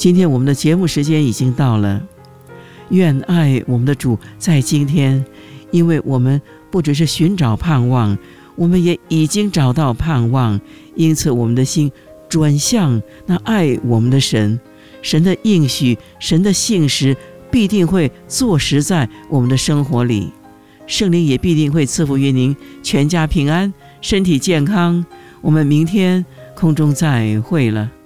今天我们的节目时间已经到了，愿爱我们的主在今天，因为我们不只是寻找盼望，我们也已经找到盼望，因此我们的心转向那爱我们的神，神的应许，神的信实必定会坐实在我们的生活里，圣灵也必定会赐福于您全家平安，身体健康。我们明天空中再会了。